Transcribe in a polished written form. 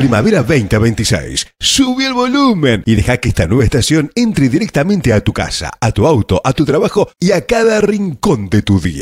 primavera 2026. Sube el volumen y deja que esta nueva estación entre directamente a tu casa, a tu auto, a tu trabajo y a cada rincón de tu día.